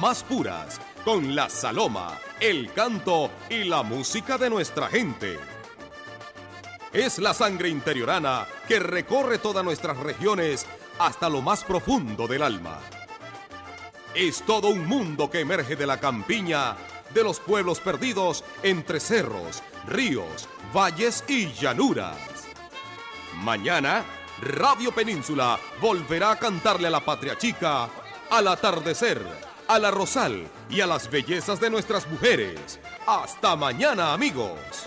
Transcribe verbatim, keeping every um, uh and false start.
más puras, con la saloma, el canto y la música de nuestra gente. Es la sangre interiorana que recorre todas nuestras regiones hasta lo más profundo del alma. Es todo un mundo que emerge de la campiña, de los pueblos perdidos entre cerros, ríos, valles y llanuras. Mañana, Radio Península volverá a cantarle a la patria chica, al atardecer, a la rosal y a las bellezas de nuestras mujeres. ¡Hasta mañana, amigos!